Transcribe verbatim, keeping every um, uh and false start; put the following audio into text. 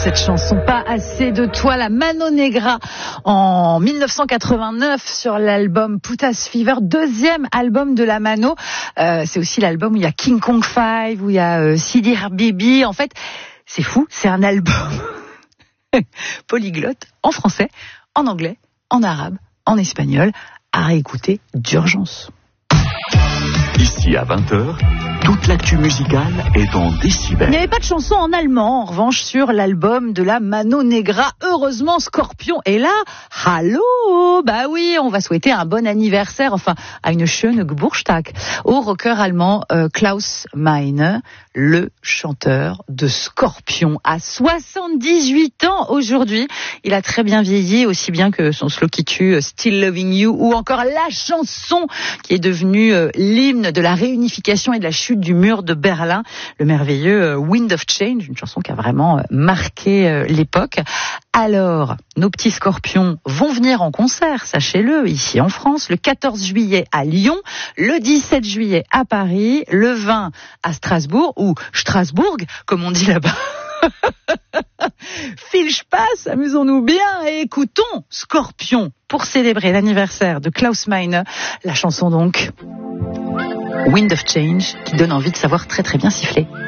cette chanson, pas assez de toi, la Mano Negra, en dix-neuf cent quatre-vingt-neuf sur l'album Putas Fever, deuxième album de la Mano. Euh, c'est aussi l'album où il y a King Kong Five, où il y a euh, Sidi Habibi. En fait, c'est fou, c'est un album polyglotte, en français, en anglais, en arabe, en espagnol, à réécouter d'urgence. Ici à vingt heures, toute l'actu musicale est en décibels. Il n'y avait pas de chanson en allemand, en revanche, sur l'album de la Mano Negra. Heureusement, Scorpion est là. Hallo! Bah oui, on va souhaiter un bon anniversaire, enfin, à une schöne Geburtstag, au rocker allemand euh, Klaus Meine, le chanteur de Scorpion, à soixante-dix-huit ans aujourd'hui. Il a très bien vieilli, aussi bien que son slow qui tue, Still Loving You, ou encore la chanson qui est devenue euh, l'hymne de la réunification et de la chute du mur de Berlin, le merveilleux euh, Wind of Change, une chanson qui a vraiment euh, marqué euh, l'époque. Alors, nos petits Scorpions vont venir en concert, sachez-le, ici en France, le quatorze juillet à Lyon, le dix-sept juillet à Paris, le vingt à Strasbourg, ou Strasbourg, comme on dit là-bas. Fiche passe, amusons-nous bien et écoutons Scorpion pour célébrer l'anniversaire de Klaus Meine, la chanson donc Wind of Change qui donne envie de savoir très très bien siffler.